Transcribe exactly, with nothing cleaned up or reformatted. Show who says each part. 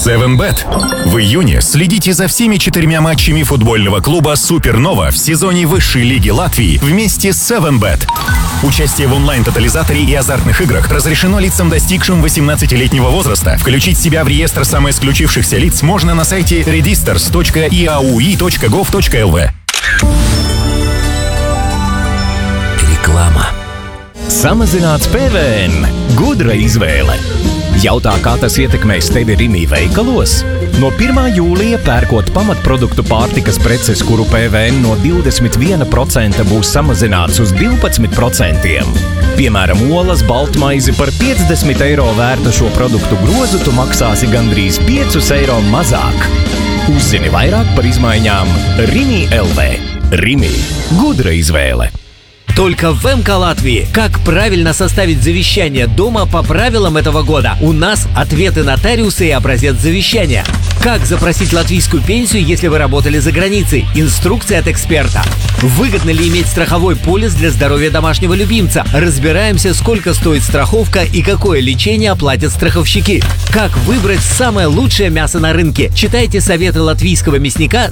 Speaker 1: севен бет. В июне следите за всеми четырьмя матчами футбольного клуба «Супернова» в сезоне высшей лиги Латвии вместе с севен бет. Участие в онлайн-тотализаторе и азартных играх разрешено лицам, достигшим восемнадцатилетнего возраста. Включить себя в реестр самоисключившихся лиц можно на сайте registers точка и эй ю и точка гов точка эл ви.
Speaker 2: Reklāma. Samazināts P V N. Gudra izvēle. Jautā, kā tas ietekmēs tevi Rimi veikalos? No pirmā jūlija pērkot pamatproduktu pārtikas preces, kuru P V N no divdesmit viena procenta būs samazināts uz divpadsmit procentiem. Piemēram, olas baltmaizi par piecdesmit eiro vērta šo produktu grozu tu maksāsi gandrīz piecus eiro mazāk. Uzzini vairāk par izmaiņām Rimi эл ви. Rimi. Gudra izvēle.
Speaker 3: Только в эм ка Латвии. Как правильно составить завещание дома по правилам этого года? У нас ответы нотариуса и образец завещания. Как запросить латвийскую пенсию, если вы работали за границей? Инструкция от эксперта. Выгодно ли иметь страховой полис для здоровья домашнего любимца? Разбираемся, сколько стоит страховка и какое лечение оплатят страховщики. Как выбрать самое лучшее мясо на рынке? Читайте советы латвийского мясника